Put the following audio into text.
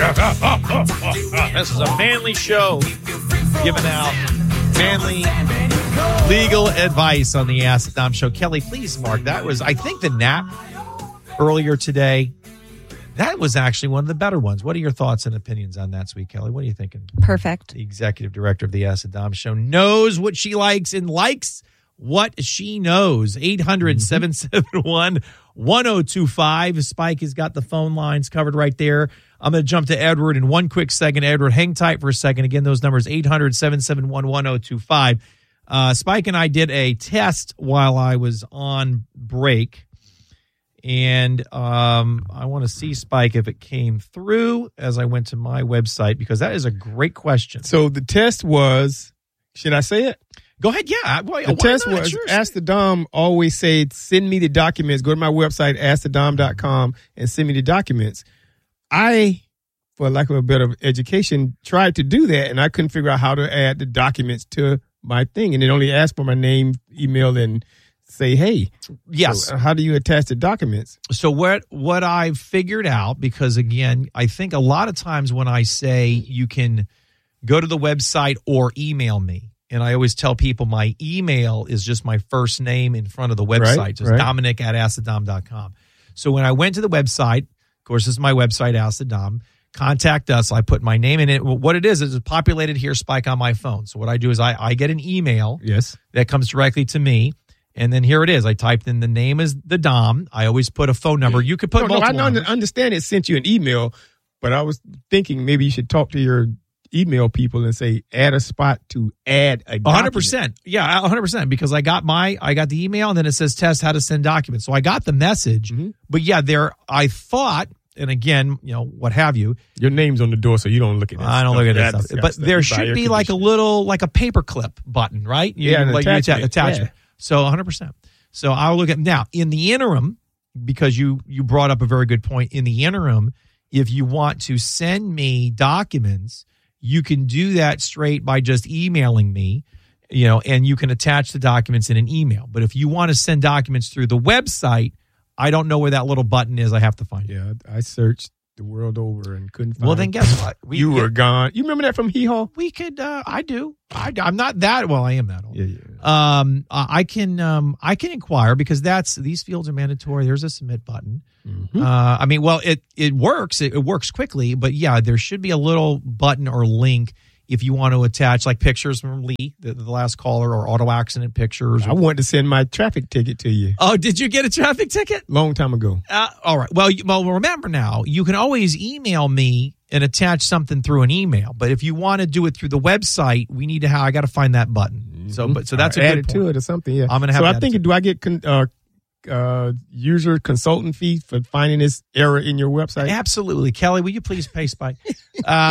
This is a manly show giving out manly legal advice on the Ask the Dom Show. Kelly, please mark. That was, I think, the nap earlier today. That was actually one of the better ones. What are your thoughts and opinions on that, sweet Kelly? What are you thinking? Perfect. The executive director of the Ask the Dom Show knows what she likes and likes what she knows. 800-771-1025. Spike has got the phone lines covered right there. I'm going to jump to Edward in one quick second. Edward, hang tight for a second. Again, those numbers, 800-771-1025. Spike and I did a test while I was on break. And I want to see, Spike, if it came through as I went to my website, because that is a great question. So the test was, should I say it? Go ahead. Yeah. The test was, sure. Ask the Dom always say, send me the documents. Go to my website, askthedom.com, and send me the documents. I, for lack of a better education, tried to do that, and I couldn't figure out how to add the documents to my thing. And it only asked for my name, email, and say, hey. Yes. So how do you attach the documents? So what I've figured out, because, again, I think a lot of times when I say you can go to the website or email me, and I always tell people my email is just my first name in front of the website, just Dominic@askthedom.com. So when I went to the website, of course, this is my website, Ask the Dom, contact us. I put my name in it. What it is it's populated here, Spike, on my phone. So what I do is I get an email that comes directly to me. And then here it is. I typed in the name is the Dom. I always put a phone number. You could put multiple numbers. I understand it sent you an email, but I was thinking maybe you should talk to your email people and say, add a spot to add a document. 100%. Yeah, 100%. Because I got the email and then it says test how to send documents. So I got the message. Mm-hmm. But yeah, I thought, and again, what have you. Your name's on the door, so you don't look at it. I don't look at that stuff. But there should be like a paperclip button, right? An attachment. Yeah. So 100%. So I'll look at now in the interim, because you brought up a very good point. In the interim, if you want to send me documents, you can do that straight by just emailing me, and you can attach the documents in an email. But if you want to send documents through the website, I don't know where that little button is. I have to find it. Yeah, I searched the world over and couldn't find it. Well, then guess what? You were gone. You remember that from Hee Haw? We could, I do. I'm not that, well, I am that old. Yeah. I can inquire, because these fields are mandatory. There's a submit button. Mm-hmm. It works. It works quickly, but yeah, there should be a little button or link if you want to attach like pictures from Lee, the last caller, or auto accident pictures. I wanted to send my traffic ticket to you. Oh, did you get a traffic ticket? Long time ago. All right. Well, remember now, you can always email me and attach something through an email. But if you want to do it through the website, we need to I got to find that button. Mm-hmm. So that's a add good it point. to it or something. Yeah. I'm gonna have. So I think, do I get user consultant fee for finding this error in your website? Absolutely, Kelly. Will you please pay Spike?